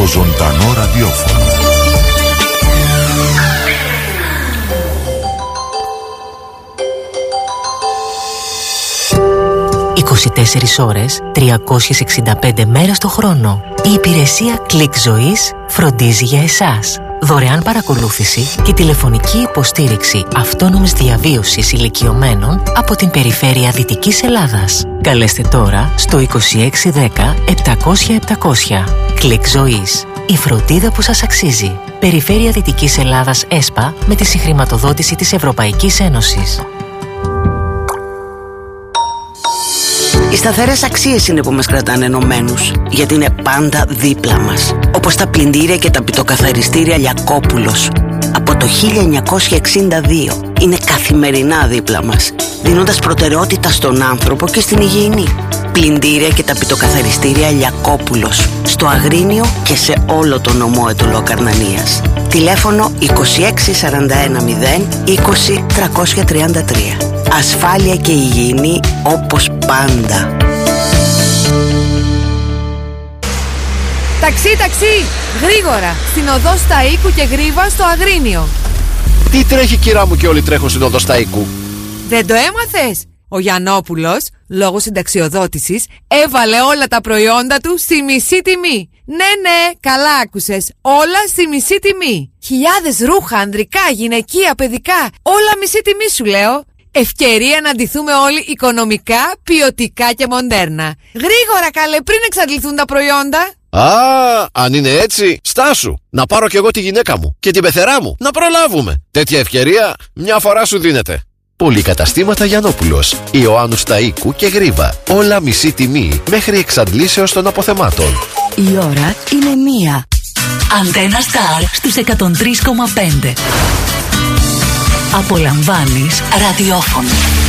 Το ζωντανό ραδιόφωνο. ώρες, 365 μέρες το χρόνο. Η υπηρεσία Κλικ Ζωής φροντίζει για εσάς. Δωρεάν παρακολούθηση και τηλεφωνική υποστήριξη αυτόνομης διαβίωσης ηλικιωμένων από την περιφέρεια Δυτικής Ελλάδας. Καλέστε τώρα στο 2610 700 700. Κλικ Ζωής. Η φροντίδα που σας αξίζει. Περιφέρεια Δυτικής Ελλάδας ΕΣΠΑ με τη συγχρηματοδότηση της Ευρωπαϊκής Ένωσης. Οι σταθερές αξίες είναι που μας κρατάνε ενωμένους, γιατί είναι πάντα δίπλα μας. Όπως τα πλυντήρια και τα πιτοκαθαριστήρια Λιακόπουλος. Από το 1962 είναι καθημερινά δίπλα μας, δίνοντας προτεραιότητα στον άνθρωπο και στην υγιεινή. Πλυντήρια και τα πιτοκαθαριστήρια Λιακόπουλος, στο Αγρίνιο και σε όλο το νομό Αιτωλό-Καρνανίας. Τηλέφωνο 26410 20 333. Ασφάλεια και υγιεινή όπως πάντα. Ταξί, ταξί! Γρήγορα! Στην οδό Σταΐκου και Γρίβα στο Αγρίνιο. Τι τρέχει, κυρά μου, και όλοι τρέχουν στην οδό Σταΐκου? Δεν το έμαθες? Ο Γιαννόπουλος, λόγω συνταξιοδότησης, έβαλε όλα τα προϊόντα του στη μισή τιμή. Ναι, καλά άκουσες. Όλα στη μισή τιμή. Χιλιάδες ρούχα, ανδρικά, γυναικεία, παιδικά. Όλα μισή τιμή σου λέω. Ευκαιρία να ντυθούμε όλοι οικονομικά, ποιοτικά και μοντέρνα. Γρήγορα καλέ, πριν εξαντληθούν τα προϊόντα. Α, αν είναι έτσι, στάσου. Να πάρω κι εγώ τη γυναίκα μου και την πεθερά μου. Να προλάβουμε. Τέτοια ευκαιρία μια φορά σου δίνεται. Πολυκαταστήματα Γιαννόπουλος, Ιωάννου Σταΐκου και Γρίβα. Όλα μισή τιμή μέχρι εξαντλήσεως των αποθεμάτων. Η ώρα είναι 1. Αντένα Σταρ στους 103,5. Απολαμβάνεις ραδιόφωνο.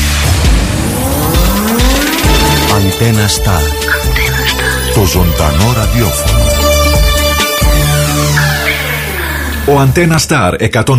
Αντένα Σταρ. Το ζωντανό ραδιόφωνο. Ο Αντένα Σταρ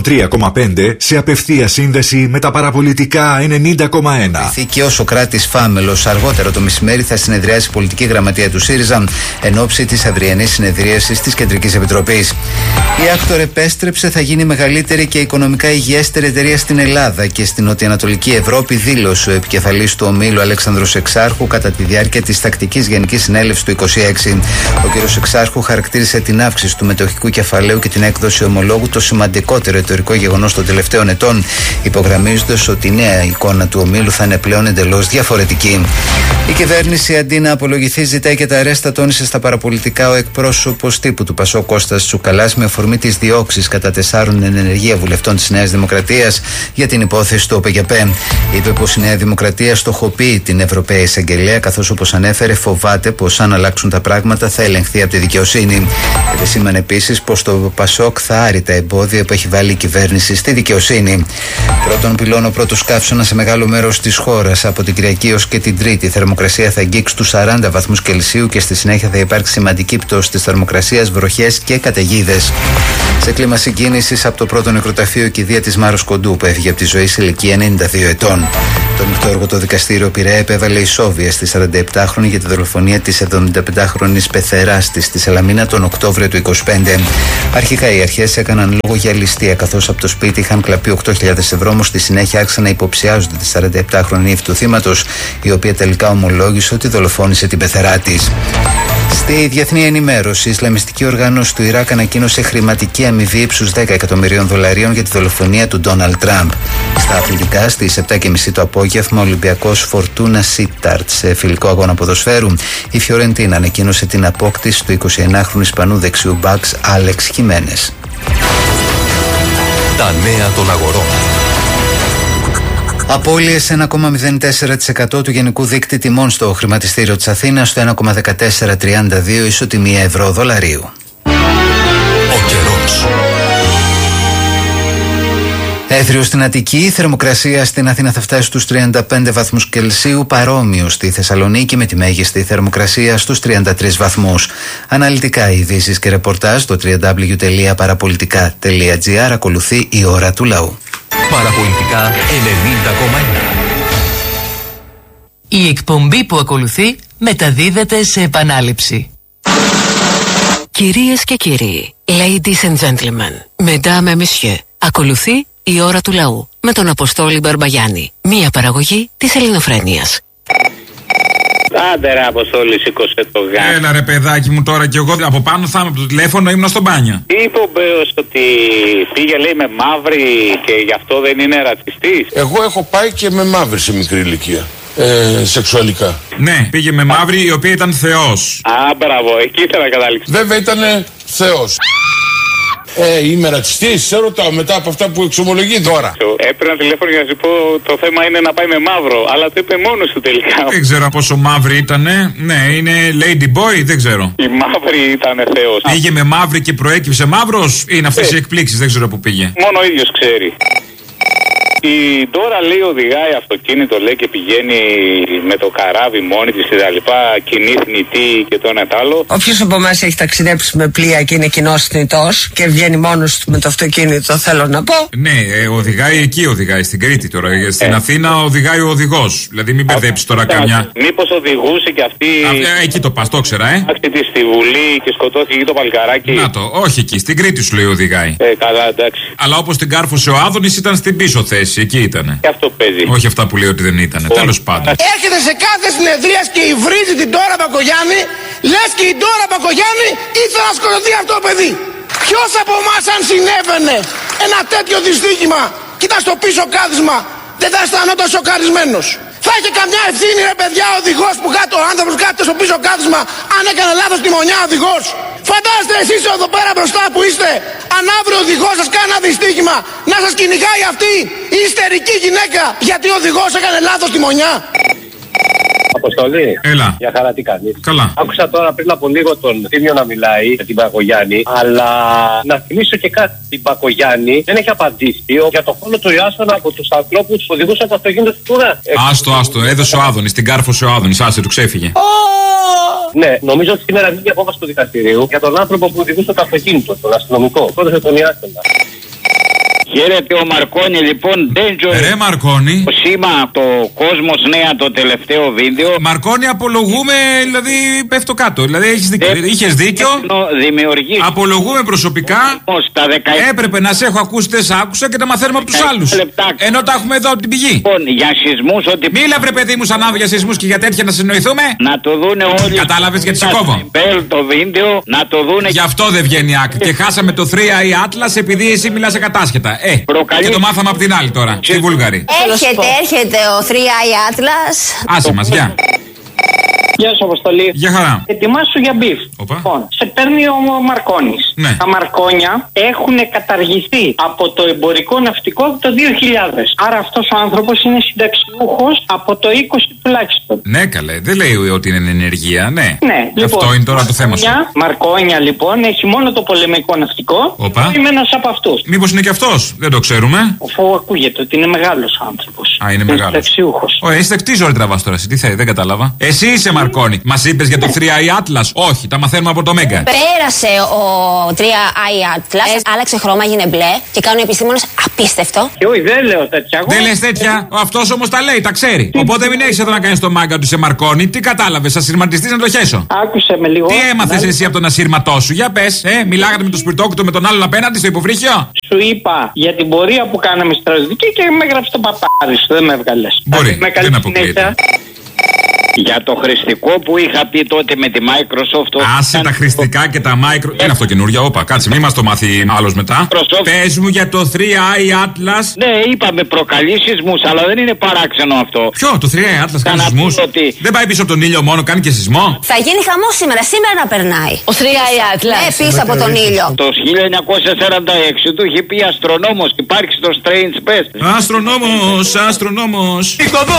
103,5 σε απευθεία σύνδεση με τα παραπολιτικά 90,1. Και ο Σοκράτης Φάμελος αργότερα το μεσημέρι θα συνεδριάσει η πολιτική γραμματεία του ΣΥΡΙΖΑ εν ώψη της αυριανής συνεδρίασης της Κεντρικής Επιτροπής. Η Άκτορ επέστρεψε, θα γίνει η μεγαλύτερη και οικονομικά υγιέστερη εταιρεία στην Ελλάδα και στην νοτιοανατολική Ευρώπη, δήλωσε ο επικεφαλής του ομίλου Αλέξανδρος Εξάρχου κατά τη διάρκεια της τακτικής Γενικής Συνέλευσης του 26. Ο κ. Εξάρχου χαρακτήρισε την αύξηση του μετοχικού κεφαλαίου και την έκδοση ομολόγου το σημαντικότερο εταιρικό γεγονός των τελευταίων ετών, υπογραμμίζοντας ότι η νέα εικόνα του ομίλου θα είναι πλέον εντελώς διαφορετική. Η κυβέρνηση, αντί να απολογηθεί, ζητάει και τα αρέστα, τόνισε στα παραπολιτικά ο εκπρόσωπος τύπου του ΠΑΣΟΚ Κώστας Τσουκαλάς με αφορμή τις διώξεις κατά 4 εν ενεργεία βουλευτών της Νέας Δημοκρατίας για την υπόθεση του ΟΠΕΚ. Είπε πως η Νέα Δημοκρατία στοχοποιεί την Ευρωπαία Εισαγγελέα, καθώς όπως ανέφερε φοβάται πως αν αλλάξουν τα πράγματα θα ελεγχθεί από τη δικαιοσύνη. Επισήμανε επίσης πως το ΠΑΣΟΚ θα άρει τα εμπόδια που έχει βάλει η κυβέρνηση στη δικαιοσύνη. Πρώτον πυλώνο, πρώτος καύσωνα σε μεγάλο μέρος της χώρας. Από την Κυριακή ως και την Τρίτη η θερμοκρασία θα αγγίξει τους 40 βαθμούς Κελσίου και στη συνέχεια θα υπάρξει σημαντική πτώση της θερμοκρασίας, βροχές και καταιγίδες. Σε κλίμα συγκίνησης από το πρώτο νεκροταφείο, η κηδεία της Μάρος Κοντού που έφυγε από τη ζωή σε ηλικία 92 ετών. Το μεικτό έργο το δικαστήριο Πειραιά επέβαλε ισόβια στη 47χρονη για τη δολοφονία της 75χρονης πεθεράς της στη Σαλαμίνα τον Οκτώβριο του 25. Αρχικά οι αρχές έκαναν λόγο για ληστεία, καθώς από το σπίτι είχαν κλαπεί 8.000 ευρώ, όμως στη συνέχεια άρχισαν να υποψιάζονται τη 47χρονη ύφη του θύματος, η οποία τελικά ομολόγησε ότι δολοφόνησε την πεθερά της. Στη διεθνή ενημέρωση, η Ισλαμιστική οργάνωση του Ιράκ ανακοίνωσε χρηματική αμοιβή ύψους $10 εκατομμυρίων για τη δολοφονία του Ντόναλντ Τραμπ. Στα αθλητικά, στις 7:30 το απόγευμα, ο Ολυμπιακός Φορτούνα Σίταρτ σε φιλικό αγώνα ποδοσφαίρου. Η Φιωρεντίνα ανακοίνωσε την απόκτηση του 29χρονου Ισπανού δεξιού μπακς Άλεξ Χιμένες. Τα νέα των αγορών. Απώλειες 1,04% του γενικού δείκτη τιμών στο χρηματιστήριο της Αθήνας στο 1,1432 ισοτιμία ευρώ-δολαρίου. Ο καιρός. Έθριο στην Αττική, η θερμοκρασία στην Αθήνα θα φτάσει στους 35 βαθμούς Κελσίου, παρόμοιο στη Θεσσαλονίκη με τη μέγιστη θερμοκρασία στους 33 βαθμούς. Αναλυτικά ειδήσεις και ρεπορτάζ στο www.parapolitica.gr. Ακολουθεί η ώρα του λαού. Παραπολιτικά 90,1. Η εκπομπή που ακολουθεί μεταδίδεται σε επανάληψη. Κυρίες και κύριοι, ladies and gentlemen, mesdames et messieurs, ακολουθεί η ώρα του λαού με τον Αποστόλη Μπαρμπαγιάννη, μία παραγωγή της Ελληνοφρένειας. Άντε ρε Αποστόλη, σήκωσε το γάμο. Έλα ρε παιδάκι μου τώρα κι εγώ από πάνω θα είμαι από το τηλέφωνο, ήμουν στο μπάνιο. Είπε ο Μπέος ότι πήγε λέει με μαύρη και γι' αυτό δεν είναι ρατσιστής. Εγώ έχω πάει και με μαύρη σε μικρή ηλικία. Σεξουαλικά. Ναι, πήγε με μαύρη η οποία ήταν θεός. Α, μπράβο, εκεί ήθελα να καταλήξω. Βέβαια ήταν θεός. Είμαι ρατσιστής, σε ρωτάω μετά από αυτά που εξομολογεί τώρα. Έπαιρνα τηλέφωνο για να σου πω το θέμα είναι να πάει με μαύρο, αλλά το είπε μόνος του τελικά. Δεν ξέρω πόσο μαύρη ήτανε. Ναι, είναι lady boy, δεν ξέρω. Η μαύρη ήταν θεός. Πήγε με μαύρη και προέκυψε μαύρος, είναι αυτές οι εκπλήξεις, δεν ξέρω που πήγε. Μόνο ο ίδιος ξέρει. Η Ντόρα λέει οδηγάει αυτοκίνητο λέει και πηγαίνει με το καράβι μόνη της και τα λοιπά, κοινή θνητή και το ένα τ' άλλο. Όποιος από εμάς έχει ταξιδέψει με πλοία και είναι κοινός θνητός και βγαίνει μόνος του με το αυτοκίνητο, θέλω να πω. Ναι, οδηγάει εκεί, οδηγάει στην Κρήτη τώρα. Στην Αθήνα οδηγάει ο οδηγός. Δηλαδή μην μπερδέψει τώρα καμιά. Μήπως οδηγούσε και αυτή. Εκεί το πας, το ξέρα, Άκτη στη Βουλή και σκοτώθηκε το παλικαράκι. Να το, όχι εκεί, στην Κρήτη σου λέει οδηγάει. Καλά, εντάξει. Αλλά όπως την κάρφωσε ο Άδωνης ήταν στην πίσω θέση. Εκεί ήτανε. Και αυτό παίζει. Όχι αυτά που λέει ότι δεν ήτανε. Τέλος πάντων. Έρχεται σε κάθε συνεδρίας και υβρίζει την Ντόρα Μπακογιάννη, λες και η Ντόρα Μπακογιάννη ήθελε να σκοτωθεί αυτό το παιδί. Ποιος από εμάς αν συνέβαινε ένα τέτοιο δυστύχημα και ήταν στο πίσω κάθισμα, δεν θα αισθανόταν σοκαρισμένος? Θα είχε καμιά ευθύνη ρε παιδιά ο οδηγός που κάτω, ο άνθρωπος κάθεται στο πίσω κάθισμα, αν έκανε λάθος τη μονιά ο οδηγός? Φαντάστε εσείς εδώ πέρα μπροστά που είστε, αν αύριο ο οδηγός σας κάνει ένα δυστύχημα, να σας κυνηγάει αυτή η ιστερική γυναίκα γιατί ο οδηγός έκανε λάθος τη μονιά? Αποστολή. Έλα. Για χαρά, τι κάνεις? Καλά. Άκουσα τώρα πριν από λίγο τον Θήμιο να μιλάει για την Μπακογιάννη, αλλά να θυμίσω και κάτι. Την Μπακογιάννη δεν έχει απαντήσει για το φόνο του Ιάσονα από τους ανθρώπους που οδηγούσαν το αυτοκίνητο του Τούρα. Άστο, έδωσε ο Άδωνης, την κάρφωσε ο Άδωνης, άσε του ξέφυγε. Ναι, νομίζω ότι σήμερα βγήκε απόφαση του δικαστηρίου για τον άνθρωπο που οδηγούσε το αυτοκίνητο, τον αστυνομικό. Σκότωσε τον Ιάσονα. Χαίρετε ο Μαρκόνι λοιπόν, Ρε Μαρκόνι. Το σήμα, το Κόσμος Νέα, το τελευταίο βίντεο. Μαρκόνι, απολογούμε, δηλαδή πέφτω κάτω. Δηλαδή είχες δίκιο. Απολογούμε προσωπικά. Έπρεπε να σε έχω ακούσει, δεν σ' άκουσα και τα μαθαίνουμε από τους άλλους. Ενώ τα έχουμε εδώ από την πηγή. Για σεισμούς, ότι. Μίλα βρε παιδί μου σαν άδεια για σεισμούς και για τέτοια να συνοηθούμε. Να το δούνε όλοι. Κατάλαβες γιατί σε κόβω. Το βίντεο, να το δούνε. Γι' αυτό δεν βγαίνει άκρη. Και χάσαμε το 3i Atlas επειδή εσύ μιλάς σε κατάσχετα. Και το μάθαμε από την άλλη τώρα, στη Βούλγαρη. Έρχεται ο 3i Atlas. Άσε μας, γεια. Γεια σου, Αποστολή. Γεια χαρά. Ετοιμάσου για μπιφ. Λοιπόν, σε παίρνει ο Μαρκόνης. Ναι. Τα Μαρκόνια έχουν καταργηθεί από το εμπορικό ναυτικό από το 2000. Άρα αυτός ο άνθρωπος είναι συνταξιούχος από το 20 τουλάχιστον. Ναι, καλέ. Δεν λέει ότι είναι ενεργεία, ναι. Ναι, αυτό λοιπόν, είναι τώρα το θέμα σου. Μαρκόνια λοιπόν έχει μόνο το πολεμικό ναυτικό. Είμαι ένας από αυτούς. Μήπως είναι και αυτός, δεν το ξέρουμε. Αφού ακούγεται ότι είναι μεγάλος άνθρωπος. Α, είναι μεγάλος. Συνταξιούχος. Ωραία, εσύ τι ζωή τραβάς τώρα, τι θέλει, δεν κατάλαβα. Εσύ είσαι Μαρκόνι. Μας είπες για το 3i Atlas. Όχι, τα μαθαίνουμε από το Μέγκα. Πέρασε ο 3i Atlas, άλλαξε χρώμα, έγινε μπλε και κάνει ο επιστήμονας απίστευτο. Και όχι, δεν λέω τέτοια. Δεν λες τέτοια. Αυτός όμως τα λέει, τα ξέρει. Οπότε μην έχεις εδώ να κάνεις το μάγκα του σε Μαρκόνι. Τι κατάλαβες, ασυρματιστείς να το χέσω. Άκουσε με λίγο. Τι έμαθες εσύ από τον ασύρματό σου, για πες. Μιλάγατε με το σπιρτόκουτο με τον άλλον απέναντι στο υποβρύχιο. Σου είπα για την πορεία που κάναμε στρατιωτική και με έγραψε το παπάρι σου, δεν με έβγαλες. Μπορεί, δεν αποκλείεται. Για το χρηστικό που είχα πει τότε με τη Microsoft. Άσε τα χρηστικά και τα Microsoft. Είναι αυτό καινούργια, όπα, κάτσε, μην μας το μάθει άλλος μετά. Πες μου για το 3i Atlas. Ναι, είπαμε προκαλεί σεισμούς, αλλά δεν είναι παράξενο αυτό. Ποιο, το 3i Atlas κάνει σεισμούς? Δεν πάει πίσω από τον ήλιο μόνο, κάνει και σεισμό. Θα γίνει χαμός σήμερα να περνάει. Ο 3i Atlas. Ναι, πίσω από τον ήλιο. Το 1946 του είχε πει αστρονόμος, υπάρχει στο Strange Pest. Αστρονόμος.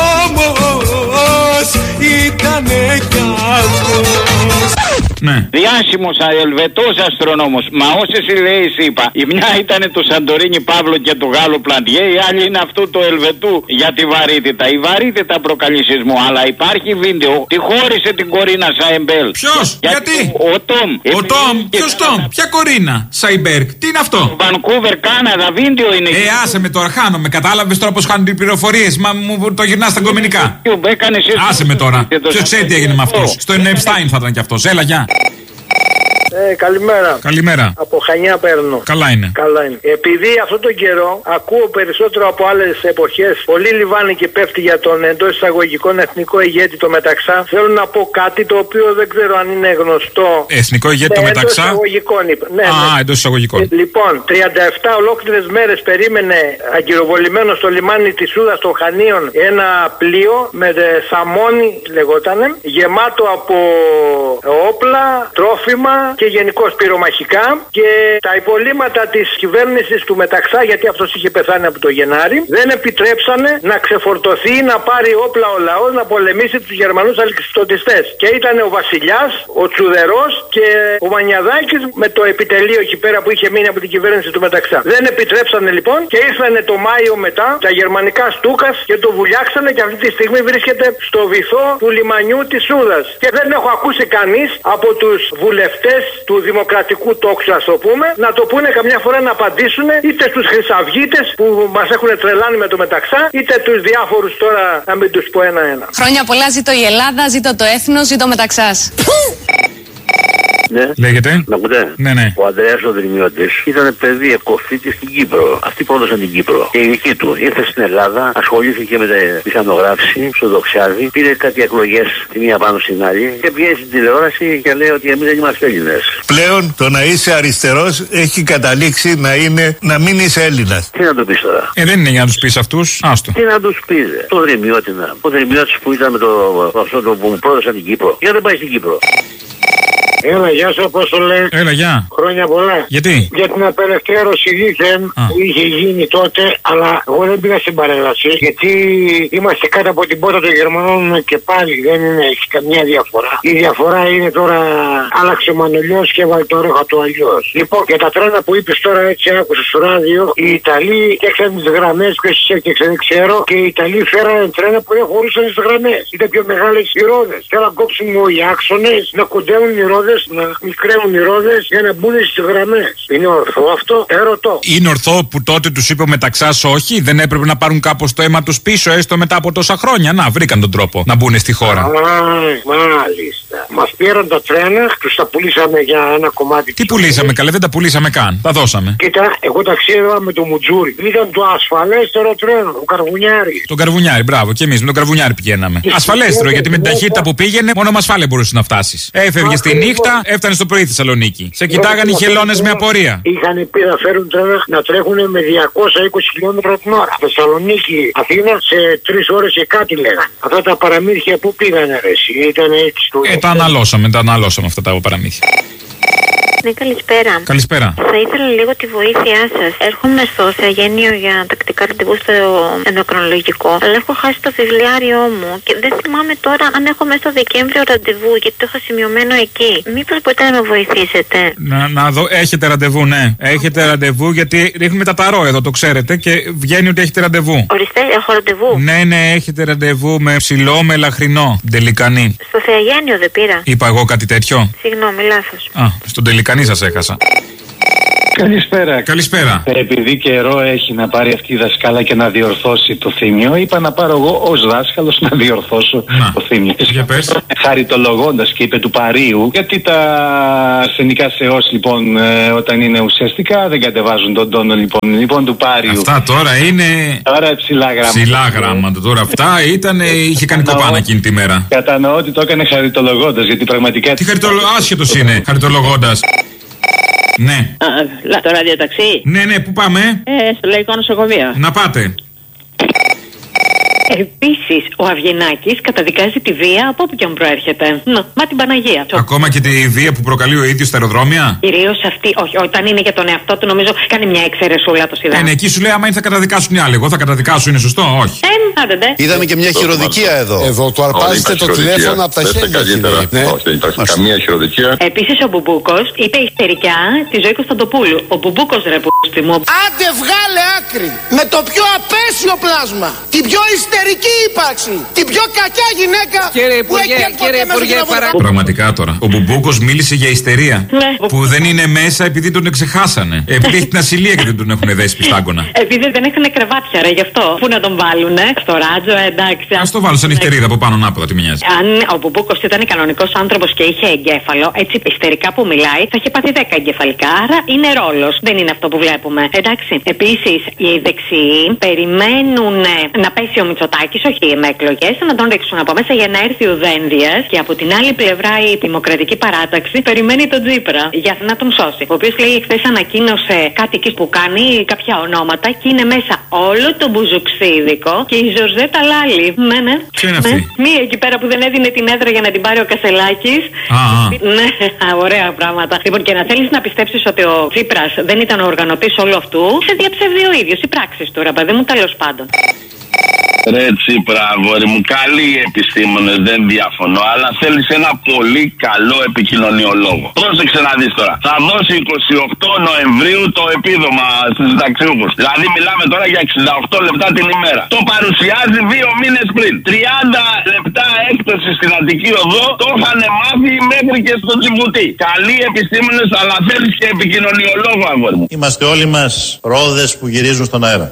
Ήτανε κι αυτός. Ναι. Διάσημος Ελβετός αστρονόμος. Μα όσες ιδέες είπα, η μια ήταν του Σαντορίνη Παύλο και του Γάλλου Πλαντιέ, η άλλη είναι αυτού του Ελβετού για τη βαρύτητα. Η βαρύτητα προκαλεί σεισμό, αλλά υπάρχει βίντεο. Τη χώρισε την Κορίνα Σάιμπεργκ. Ποιος, γιατί? Ο Τόμ. Ο Τόμ, ποιος Τόμ, ποια Κορίνα Σάιμπεργκ, τι είναι αυτό? Vancouver, Κάναδα, βίντεο είναι. Άσε με τώρα, χάνομαι. Κατάλαβες τώρα πως χάνουν οι πληροφορίες. Μα μου το γυρνάς στα κομμενικά. Άσε με τώρα. Ποιος ξέρει τι έγινε με αυτούς? Στο Epstein θα ήταν κι αυτός. Έλα, γεια. Καλημέρα. Καλημέρα. Από Χανιά παίρνω. Καλά είναι. Καλά είναι. Επειδή αυτόν τον καιρό ακούω περισσότερο από άλλες εποχές πολύ λιβάνικη πέφτει για τον εντός εισαγωγικών εθνικό ηγέτη το Μεταξά. Θέλω να πω κάτι το οποίο δεν ξέρω αν είναι γνωστό. Εθνικό ηγέτη το Μεταξά. Εντός εισαγωγικών είπα. Ναι, εντός εισαγωγικών. Λοιπόν, 37 ολόκληρες μέρες περίμενε αγκυροβολημένο στο λιμάνι της Σούδας των Χανίων ένα πλοίο με σαμόνι λεγότανε, γεμάτο από όπλα, τρόφιμα και γενικώς πυρομαχικά, και τα υπολείμματα της κυβέρνησης του Μεταξά, γιατί αυτός είχε πεθάνει από το Γενάρη, δεν επιτρέψανε να ξεφορτωθεί, να πάρει όπλα ο λαός, να πολεμήσει τους Γερμανούς αλεξιπτωτιστές. Και ήταν ο Βασιλιάς, ο Τσουδερός και ο Μανιαδάκης με το επιτελείο εκεί πέρα που είχε μείνει από την κυβέρνηση του Μεταξά. Δεν επιτρέψανε λοιπόν και ήρθανε το Μάιο μετά τα γερμανικά Στούκας και το βουλιάξανε, και αυτή τη στιγμή βρίσκεται στο βυθό του λιμανιού της Σούδας. Και δεν έχω ακούσει κανείς από τους βουλευτές του δημοκρατικού τόξου, ας το πούμε, να το πούνε καμιά φορά, να απαντήσουν είτε στους χρυσαυγίτες που μας έχουν τρελάνει με το Μεταξά, είτε τους διάφορους τώρα, να μην τους πω ένα-ένα. Χρόνια πολλά, ζήτω η Ελλάδα, ζήτω το έθνος, ζήτω ο Μεταξάς. Ναι. Λέγεται. Να ακούτε. Ναι. Ο Ανδρέας ο Δρυμιώτης ήταν παιδί εκοφήτη στην Κύπρο. Αυτοί πρόδωσαν την Κύπρο. Και η δική του ήρθε στην Ελλάδα, ασχολήθηκε με τη μηχανογράφηση στο Δοξιάδι, πήρε κάτι εκλογές τη μία πάνω στην άλλη και βγαίνει στην τηλεόραση και λέει ότι εμείς δεν είμαστε Έλληνες. Πλέον το να είσαι αριστερός έχει καταλήξει να μην είσαι Έλληνας. Τι να το πεις τώρα. Δεν είναι για να τους πεις αυτούς. Άστο. Τι να τους πεις. Το Δρυμιώτη. Ο Δρυμιώτης που ήταν με αυτό το που μου πρόδωσαν την Κύπρο. Γιατί δεν πάει στην Κύπρο. Έλα, γεια σου, Απόστολε. Έλα, γεια. Χρόνια πολλά. Γιατί? Για την απελευθέρωση δίθεν που είχε γίνει τότε, αλλά εγώ δεν πήγα στην παρέλαση, γιατί είμαστε κάτω από την πόρτα των Γερμανών και πάλι δεν έχει καμιά διαφορά. Η διαφορά είναι τώρα, άλλαξε ο Μανολιός και έβαλε το ρέχα του αλλιώς. Λοιπόν, για τα τρένα που είπες τώρα, έτσι άκουσα στο ράδιο, οι Ιταλοί φτιάξαν τις γραμμές, ποιος τις έφτιαξε δεν ξέρω, και οι Ιταλοί φέρανε τρένα που δεν χωρούσαν τις γραμμές. Ήταν πιο μεγάλες οι ρόδες. Θέλαν να κόψουν οι άξονες, να κοντεύουν οι ρόδες, να μικραίνουν οι ρόδες για να μπουν στις γραμμές. Είναι ορθό αυτό? Ερωτώ. Είναι ορθό που τότε τους είπε ο Μεταξάς όχι? Δεν έπρεπε να πάρουν κάπως το αίμα τους πίσω, έστω μετά από τόσα χρόνια? Να, βρήκαν τον τρόπο να μπουν στη χώρα. Μάλιστα. Μας πήραν τα τρένα, τους τα πουλήσαμε για ένα κομμάτι. Τι πουλήσαμε, καλέ, δεν τα πουλήσαμε καν. Τα δώσαμε. Κοίτα, εγώ ταξίδευα με το Μουτζούρι. Ήταν το ασφαλέστερο τρένο, ο Καρβουνιάρη. Τον Καρβουνιάρη, μπράβο, και εμείς με τον Καρβουνιάρη πηγαίναμε. Ασφαλέστερο, γιατί με την ταχύτητα που πήγαινε, μόνο με ασφάλεια μπορούσε να φτάσει. Έφευγε στη νύχτα, έφτανε στο πρωί Θεσσαλονίκη. Σε κοιτάγανε οι χελώνες με απορία. Είχαν πει να φέρουν τρένα να τρέχουν με 220 χιλιόμετρα την ώρα. Θεσσαλονίκη, Αθήνα σε 3 ώρες και κάτι λέγανε. Αυτά τα παραμύθια που πήγανε, ρε, ήταν έτσι. Τα αναλώσαμε αυτά τα παραμύθια. Ναι, καλησπέρα. Καλησπέρα. Θα ήθελα λίγο τη βοήθειά σας. Έρχομαι στο Θεαγένιο για τακτικά ραντεβού στο ενδοκρινολογικό, αλλά έχω χάσει το βιβλιάριό μου και δεν θυμάμαι τώρα αν έχω μέσα στο Δεκέμβριο ραντεβού, γιατί το έχω σημειωμένο εκεί. Μήπως μπορείτε να με βοηθήσετε? Να δω, έχετε ραντεβού, ναι. Έχετε ραντεβού, γιατί ρίχνουμε τα ταρό εδώ, το ξέρετε, και βγαίνει ότι έχετε ραντεβού. Ορίστε, έχω ραντεβού. Ναι, έχετε ραντεβού με ψηλό, με λαχρινό. Τελικανή. Στο Θεαγένιο δεν πήρα. Είπα εγώ κάτι τέτοιο? Συγγνώμη, λάθος. Στον τελικανή σας έχασα. Καλησπέρα. Καλησπέρα. Επειδή καιρό έχει να πάρει αυτή η δασκάλα και να διορθώσει το θύμιο, είπα να πάρω εγώ ως δάσκαλος να διορθώσω το θύμιο. Για πες. Χαριτολογώντας και είπε του Παρίου, γιατί τα ασθενικά σεώς λοιπόν όταν είναι ουσιαστικά δεν κατεβάζουν τον τόνο λοιπόν του Πάριου. Αυτά τώρα είναι. Τώρα ψηλά γράμματα. Ψηλά γράμματα τώρα. Αυτά είχε κάνει κοπάνα εκείνη τη μέρα. Κατανοώ ότι το έκανε χαριτολογώντας, γιατί πραγματικά. Τι άσχετος είναι χαριτολογώντας. Ναι. Το ραδιοταξί. Ναι, πού πάμε? Στο Λαϊκό Νοσοκομείο. Να πάτε. Επίσης, ο Αυγενάκης καταδικάζει τη βία από όπου και αν προέρχεται. Μα την Παναγία. Ακόμα και τη βία που προκαλεί ο ίδιος στα αεροδρόμια. Κυρίως αυτή, όχι, όταν είναι για τον εαυτό του, νομίζω κάνει μια εξαιρεσούλα το σιδά. Εκεί σου λέει, άμα είναι θα καταδικάσουν οι άλλοι. Εγώ θα καταδικάσω, είναι σωστό? Όχι. Είδαμε και μια χειροδικία εδώ. Εδώ του αρπάζετε το τηλέφωνο από τα χέρια. Όχι, δεν υπάρχει καμία χειροδικία. Επίσης, ο Μπουμπούκος είπε ιστερικά τη ζωή Κωνσταντοπούλου. Ο Μπουμπούκος, ρε που μου. Άντε βγάλε άκρη με το πιο απέσιο πλάσμα. Την πιο ιστερική μητερική ύπαρξη. Την πιο κακιά γυναίκα που έχει έρθει ποτέ μέσα στο κοινοβούλιο. Πραγματικά τώρα. Ο Μπουμπούκος μίλησε για ιστερία. Ναι. Που δεν είναι μέσα επειδή τον ξεχάσανε. Επειδή έχει την ασυλία και δεν τον έχουν δέσει πιστάγκωνα. Επειδή δεν έχουν κρεβάτια, ρε, γι' αυτό. Πού να τον βάλουνε, στο ράτζο, εντάξει. Ας το βάλω σαν νυχτερίδα από πάνω ανάποδα, τι με νοιάζει. Αν ο Μπουμπούκος ήταν κανονικός άνθρωπος και είχε εγκέφαλο, έτσι ιστερικά που μιλάει, θα είχε πάθει 10 εγκεφαλικά. Άρα είναι ρόλος. Δεν είναι αυτό που βλέπουμε. Εντάξει. Επίσης, οι δεξιοί περιμένουν να πέσει ο Μητσοτάκης, όχι με εκλογές, να τον ρίξουν από μέσα για να έρθει ο Δένδιας. Και από την άλλη πλευρά η Δημοκρατική Παράταξη περιμένει τον Τσίπρα για να τον σώσει. Ο οποίος λέει χθες ανακοίνωσε κάτι εκεί που κάνει κάποια ονόματα και είναι μέσα όλο το μπουζουξίδικο και η Ζορζέτα Λάλη. Ναι, ναι. Ποια είναι αυτή? Μία εκεί πέρα που δεν έδινε την έδρα για να την πάρει ο Κασελάκης. Ναι, ωραία πράγματα. Λοιπόν, και να θέλεις να πιστέψεις ότι ο Τσίπρας δεν ήταν ο οργανωτής όλου αυτού, σε διαψεύδει ο ίδιος. Οι πράξεις του, ρε παιδί μου, τέλος πάντων. Ρε Τσίπρα, αγόρι μου, καλοί οι επιστήμονες, δεν διαφωνώ, αλλά θέλεις ένα πολύ καλό επικοινωνιολόγο. Πρόσεξε να δεις τώρα. Θα δώσει 28 Νοεμβρίου το επίδομα στους συνταξιούχους. Δηλαδή μιλάμε τώρα για 68 λεπτά την ημέρα. Το παρουσιάζει 2 μήνες πριν. 30 λεπτά έκπτωση στην Αττική Οδό το είχαν μάθει μέχρι και στο Τζιμπουτί. Καλοί επιστήμονες, αλλά θέλεις και επικοινωνιολόγο, αγόρι μου. Είμαστε όλοι μας ρόδες που γυρίζουν στον αέρα.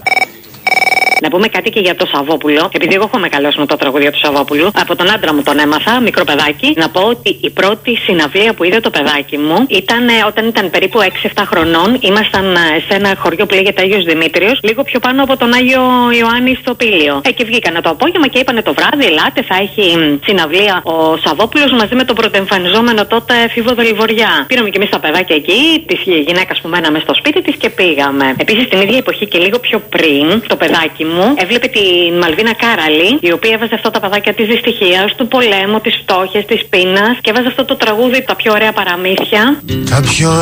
Να πούμε κάτι και για το Σαββόπουλο. Επειδή εγώ έχω μεγαλώσει με το τραγούδι του Σαββόπουλου, από τον άντρα μου τον έμαθα, μικρό παιδάκι. Να πω ότι η πρώτη συναυλία που είδε το παιδάκι μου ήταν όταν ήταν περίπου 6-7 χρονών. Ήμασταν σε ένα χωριό που λέγεται Άγιος Δημήτριος, λίγο πιο πάνω από τον Άγιο Ιωάννη στο Πήλιο. Και βγήκανε το απόγευμα και είπανε το βράδυ, ελάτε, θα έχει συναυλία ο Σαββόπουλος μαζί με τον πρωτοεμφανιζόμενο τότε Φίβο Δελιβοριά. Πήραμε κι εμείς τα παιδάκια εκεί, τη γυναίκα που μέναμε στο σπίτι της και πήγαμε. Επίσης την ίδια εποχή και λίγο πιο πριν, το παιδάκι μου έβλεπε την Μαλβίνα Κάραλη, η οποία έβαζε αυτά τα παιδάκια της δυστυχίας, του πολέμου, της φτώχειας, της πείνας και έβαζε αυτό το τραγούδι, τα πιο ωραία παραμύθια. Τα πιο